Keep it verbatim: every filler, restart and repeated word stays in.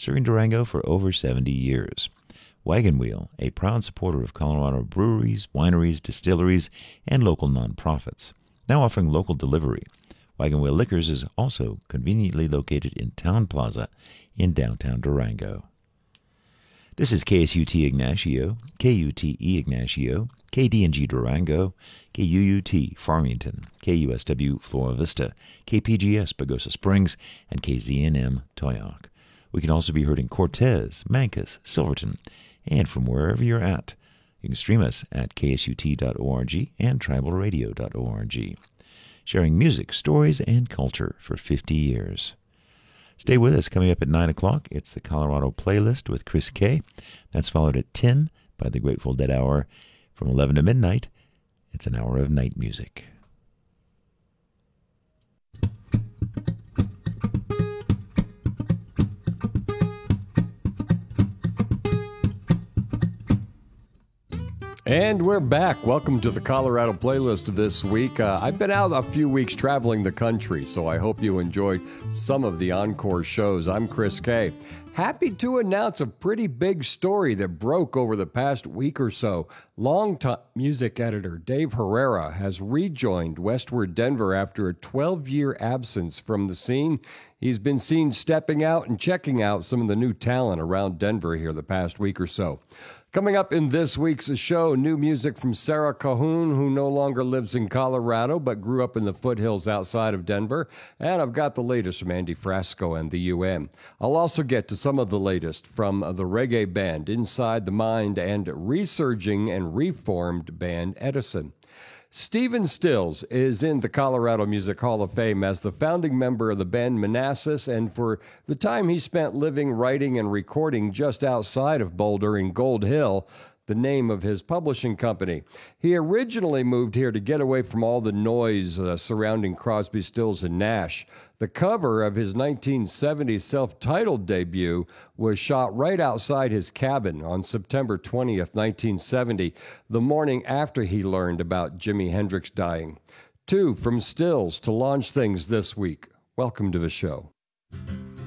serving Durango for over seventy years. Wagon Wheel, a proud supporter of Colorado breweries, wineries, distilleries, and local nonprofits. Now offering local delivery. Wagon Wheel Liquors is also conveniently located in Town Plaza in downtown Durango. This is K S U T Ignacio, K U T E Ignacio, K D N G Durango, K U U T Farmington, K U S W Flora Vista, K P G S Pagosa Springs, and K Z N M Toyoak. We can also be heard in Cortez, Mancos, Silverton, and from wherever you're at. You can stream us at K S U T dot org and tribal radio dot org. Sharing music, stories, and culture for fifty years. Stay with us. Coming up at nine o'clock, it's the Colorado Playlist with Chris K. That's followed at ten by the Grateful Dead Hour. From eleven to midnight, it's an hour of night music. And we're back. Welcome to the Colorado Playlist this week. Uh, I've been out a few weeks traveling the country, so I hope you enjoyed some of the encore shows. I'm Chris K. Happy to announce a pretty big story that broke over the past week or so. Longtime music editor Dave Herrera has rejoined Westward Denver after a twelve-year absence from the scene. He's been seen stepping out and checking out some of the new talent around Denver here the past week or so. Coming up in this week's show, new music from Sarah Cahoon, who no longer lives in Colorado but grew up in the foothills outside of Denver. And I've got the latest from Andy Frasco and the U N. I'll also get to some of the latest from the reggae band Inside the Mind and resurging and reformed band Edison. Stephen Stills is in the Colorado Music Hall of Fame as the founding member of the band Manassas, and for the time he spent living, writing, and recording just outside of Boulder in Gold Hill, the name of his publishing company. He originally moved here to get away from all the noise uh, surrounding Crosby, Stills, and Nash. The cover of his nineteen seventy self-titled debut was shot right outside his cabin on September twentieth, nineteen seventy, the morning after he learned about Jimi Hendrix dying. Two from Stills to launch things this week. Welcome to the show.